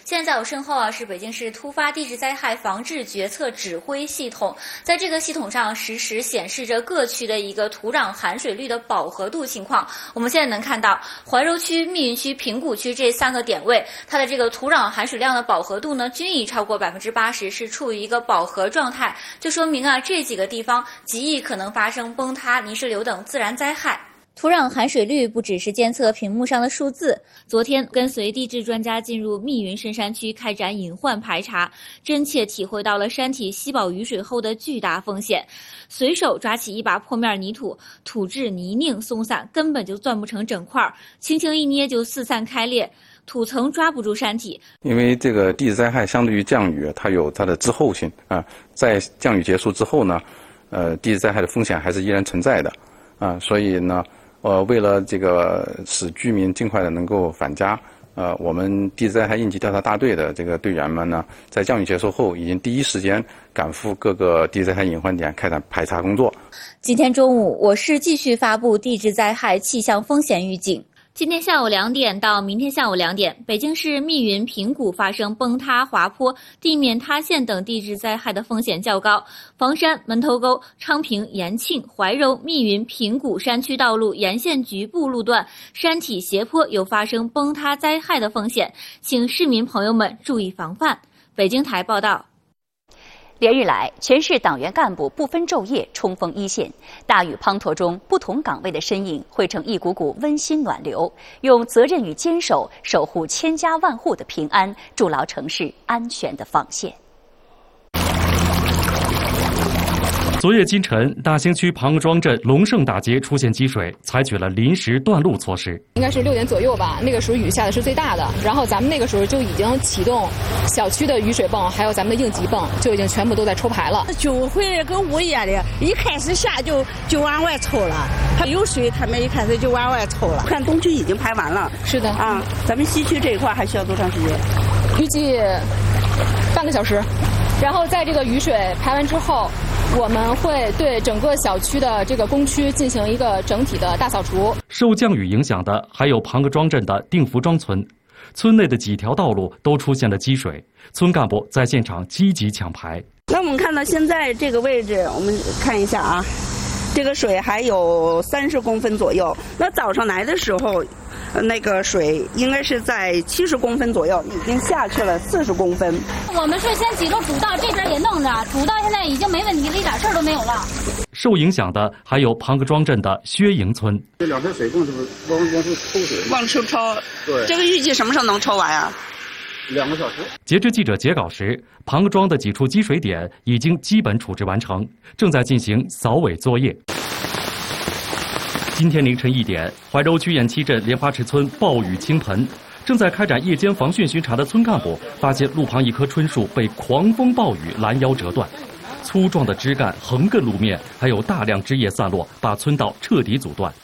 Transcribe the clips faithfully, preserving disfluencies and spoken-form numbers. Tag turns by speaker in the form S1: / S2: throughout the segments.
S1: 现在在我身后啊，是北京市突发地质灾害防治决策指挥系统，在这个系统上实时显示着各区的一个土壤含水率的饱和度情况。我们现在能看到怀柔区、密云区、平谷区这三个点位，它的这个土壤含水量的饱和度呢，均已超过百分之八十，是处于一个饱和状态，就说明啊，这几个地方极易可能发生崩塌、泥石流等自然灾害。土壤含水率不只是监测屏幕上的数字，昨天跟随地质专家进入密云深山区开展隐患排查，真切体会到了山体吸饱雨水后的巨大风险。随手抓起一把破面泥土，土质泥泞松散，根本就攥不成整块，轻轻一捏就四散开裂，土层抓不住山体。
S2: 因为这个地质灾害相对于降雨，它有它的滞后性啊，在降雨结束之后呢，呃，地质灾害的风险还是依然存在的啊，所以呢。呃，为了这个使居民尽快的能够返家，呃，我们地质灾害应急调查大队的这个队员们呢，在降雨结束后，已经第一时间赶赴各个地质灾害隐患点开展排查工作。
S1: 今天中午，我市继续发布地质灾害气象风险预警。今天下午两点到明天下午两点，北京市密云、平谷发生崩塌、滑坡、地面塌陷等地质灾害的风险较高。房山、门头沟、昌平、延庆、怀柔、密云、平谷山区道路沿线局部路段山体斜坡有发生崩塌灾害的风险，请市民朋友们注意防范。北京台报道。
S3: 连日来，全市党员干部不分昼夜冲锋一线，大雨滂沱中，不同岗位的身影汇成一股股温馨暖流，用责任与坚守守护千家万户的平安，筑牢城市安全的防线。
S4: 昨夜今晨，大兴区庞庄镇龙盛大街出现积水，采取了临时断路措施。
S5: 应该是六点左右吧，那个时候雨下的是最大的，然后咱们那个时候就已经启动小区的雨水泵，还有咱们的应急泵，就已经全部都在抽排了。
S6: 就会跟物业的，一开始下就就往外抽了，他有水，他们一开始就往外抽了。
S7: 看东区已经排完了，
S5: 是的
S7: 啊，咱们西区这一块还需要多长时间？
S5: 预计半个小时。然后在这个雨水排完之后，我们会对整个小区的这个工区进行一个整体的大扫除。
S4: 受降雨影响的还有庞各庄镇的定福庄村，村内的几条道路都出现了积水，村干部在现场积极抢排。
S7: 那我们看到现在这个位置，我们看一下啊，这个水还有三十公分左右。那早上来的时候，那个水应该是在七十公分左右，已经下去了四十公分。
S8: 我们是先几个主道这边也弄着，主道现在已经没问题了，一点事儿都没有了。
S4: 受影响的还有庞各庄镇的薛营村。
S9: 这两条水泵是不是往往出抽水？
S7: 往出抽。
S9: 对。
S7: 这个预计什么时候能抽完啊？
S9: 两个小时。
S4: 截至记者截稿时，庞各庄的几处积水点已经基本处置完成，正在进行扫尾作业。今天凌晨一点，怀柔区偃旗镇莲花池村暴雨倾盆，正在开展夜间防汛巡查的村干部发现路旁一棵春树被狂风暴雨拦腰折断，粗壮的枝干横亘路面，还有大量枝叶散落，把村道彻底阻断。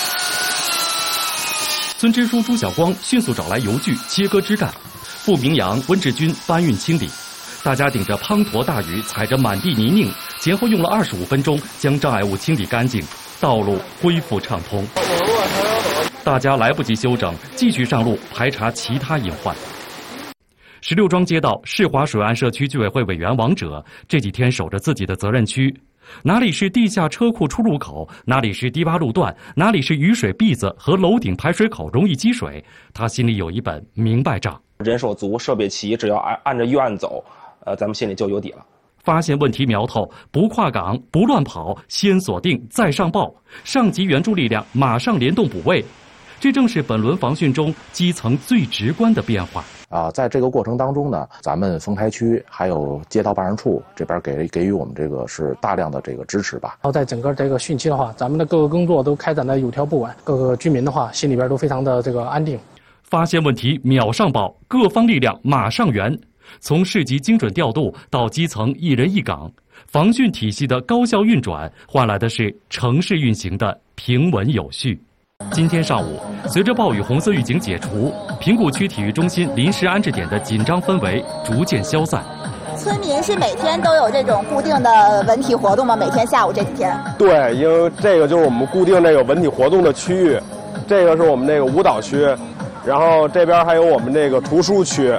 S4: 村支书朱晓光迅速找来油锯切割枝干，付明阳、温志军搬运清理。大家顶着滂沱大雨，踩着满地泥泞，前后用了二十五分钟将障碍物清理干净，道路恢复畅通。大家来不及休整，继续上路排查其他隐患。石六庄街道世华水岸社区居委会委员王者这几天守着自己的责任区，哪里是地下车库出入口，哪里是低洼路段，哪里是雨水篦子和楼顶排水口容易积水，他心里有一本明白账。
S10: 人手足，设备齐，只要按按着预案走，呃，咱们心里就有底了。
S4: 发现问题苗头，不跨岗，不乱跑，先锁定再上报，上级援助力量马上联动补位，这正是本轮防汛中基层最直观的变化。
S11: 啊，在这个过程当中呢，咱们丰台区还有街道办事处这边给给予我们这个是大量的这个支持吧。
S12: 然后在整个这个汛期的话，咱们的各个工作都开展的有条不紊，各个居民的话心里边都非常的这个安定。
S4: 发现问题秒上报，各方力量马上援。从市级精准调度到基层一人一岗，防汛体系的高效运转，换来的是城市运行的平稳有序。今天上午，随着暴雨红色预警解除，平谷区体育中心临时安置点的紧张氛围逐渐消散。
S13: 村民是每天都有这种固定的文体活动吗？每天下午这几天？
S14: 对，因为这个就是我们固定这个文体活动的区域，这个是我们那个舞蹈区，然后这边还有我们这个图书区。